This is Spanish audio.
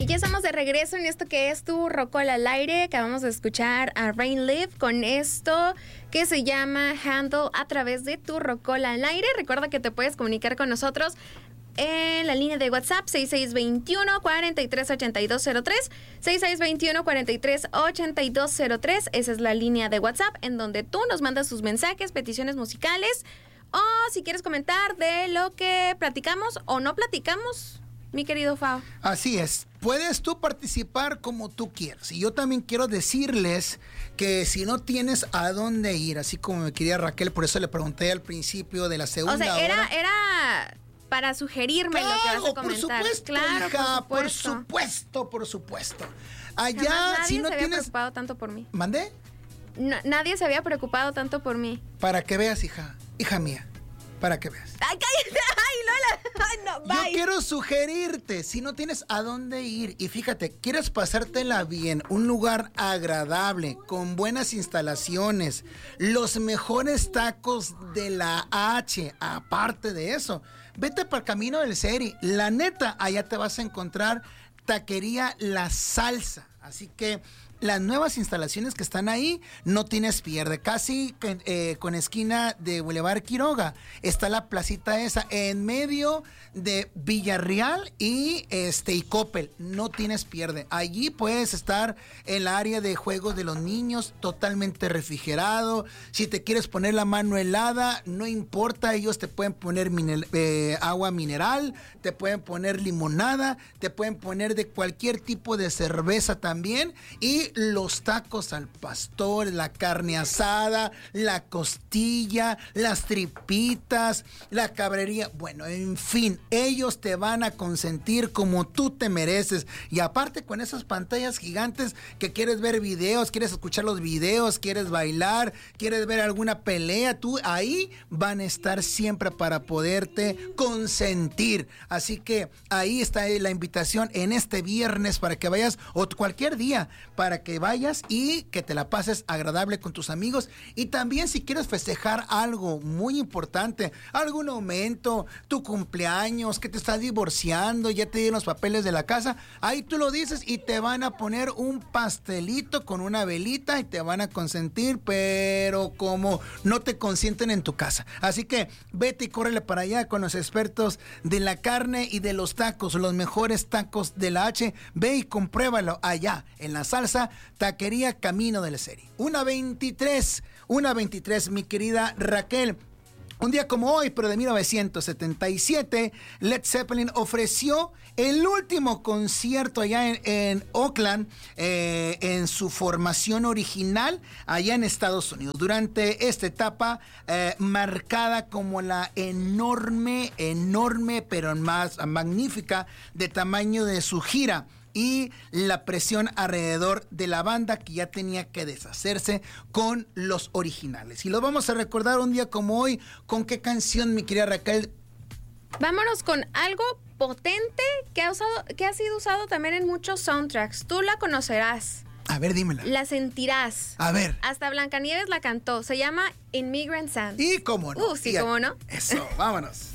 Y ya estamos de regreso en esto que es Tu Rocola al Aire. Acabamos de escuchar a Rain Live con esto que se llama Handle a través de Tu Rocola al Aire. Recuerda que te puedes comunicar con nosotros en la línea de WhatsApp 6621-438203, 6621-438203. Esa es la línea de WhatsApp en donde tú nos mandas tus mensajes, peticiones musicales o si quieres comentar de lo que platicamos o no platicamos, mi querido Fao. Así es. Puedes tú participar como tú quieras. Y yo también quiero decirles que si no tienes a dónde ir, así como me quería Raquel, por eso le pregunté al principio de la segunda hora. O sea, era para sugerirme lo que vas a comentar. Por supuesto, claro, hija, por supuesto. por supuesto. Allá, nadie si no se había tienes... preocupado tanto por mí. ¿Mandé? Nadie se había preocupado tanto por mí. Para que veas, hija mía, para que veas. ¡Ay, cállate! ¡Ay, Lola! ¡Ay, no! Bye. Yo quiero sugerirte, si no tienes a dónde ir, y fíjate, quieres pasártela bien, un lugar agradable, con buenas instalaciones, los mejores tacos de la H, aparte de eso, vete para el Camino del Seri. La neta, allá te vas a encontrar Taquería La Salsa. Así que las nuevas instalaciones que están ahí, no tienes pierde. Casi con esquina de Boulevard Quiroga está la placita esa, en medio de Villarreal y Coppel. No tienes pierde. Allí puedes estar en el área de juegos de los niños, totalmente refrigerado. Si te quieres poner la mano helada, no importa, ellos te pueden poner agua mineral, te pueden poner limonada, te pueden poner de cualquier tipo de cerveza también. Y los tacos al pastor, la carne asada, la costilla, las tripitas, la cabrería. Bueno, en fin, ellos te van a consentir como tú te mereces. Y aparte con esas pantallas gigantes que quieres ver videos, quieres escuchar los videos, quieres bailar, quieres ver alguna pelea, tú ahí van a estar siempre para poderte consentir. Así que ahí está la invitación en este viernes para que vayas, o cualquier día, para que vayas y que te la pases agradable con tus amigos. Y también si quieres festejar algo muy importante, algún aumento, tu cumpleaños, que te estás divorciando, ya te dieron los papeles de la casa, ahí tú lo dices y te van a poner un pastelito con una velita y te van a consentir, pero como no te consienten en tu casa. Así que vete y córrele para allá con los expertos de la carne y de los tacos, los mejores tacos de la H. Ve y compruébalo allá en La Salsa, Taquería Camino del Seri. 1:23, mi querida Raquel. Un día como hoy, pero de 1977, Led Zeppelin ofreció el último concierto allá en Oakland, en su formación original, allá en Estados Unidos. Durante esta etapa, marcada como la enorme, pero más magnífica de tamaño de su gira, y la presión alrededor de la banda que ya tenía que deshacerse con los originales. Y lo vamos a recordar un día como hoy. ¿Con qué canción, mi querida Raquel? Vámonos con algo potente que ha sido usado también en muchos soundtracks. Tú la conocerás. A ver, dímela. La sentirás. A ver. Hasta Blancanieves la cantó. Se llama Immigrant Sand. ¿Y cómo no? Sí, cómo no. Eso, vámonos.